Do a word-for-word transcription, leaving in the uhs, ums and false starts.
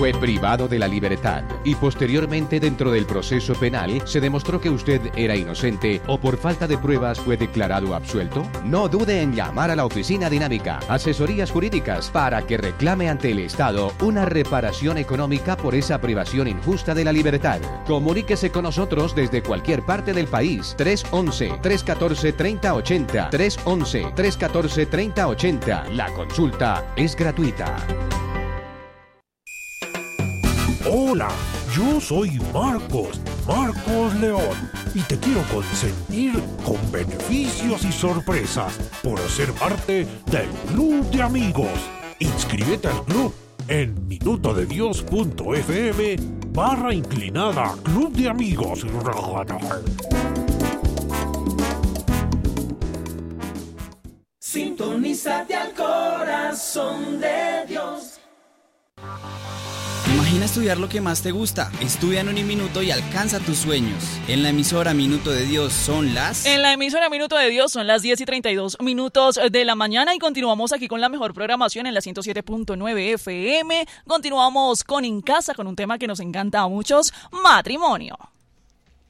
fue privado de la libertad y posteriormente dentro del proceso penal se demostró que usted era inocente o por falta de pruebas fue declarado absuelto? No dude en llamar a la Oficina Dinámica, asesorías jurídicas, para que reclame ante el Estado una reparación económica por esa privación injusta de la libertad. Comuníquese con nosotros desde cualquier parte del país. tres once, tres catorce, treinta ochenta. tres once, tres catorce, treinta ochenta. La consulta es gratuita. Hola, yo soy Marcos, Marcos León, y te quiero consentir con beneficios y sorpresas por ser parte del Club de Amigos. Inscríbete al club en minutodedios.fm barra inclinada Club de Amigos. Sintonízate al corazón de Dios. Imagina estudiar lo que más te gusta. Estudia en un minuto y alcanza tus sueños. En la emisora Minuto de Dios son las... En la emisora Minuto de Dios son las diez y treinta y dos minutos de la mañana y continuamos aquí con la mejor programación en la ciento siete punto nueve F M. Continuamos con En Casa, con un tema que nos encanta a muchos, matrimonio.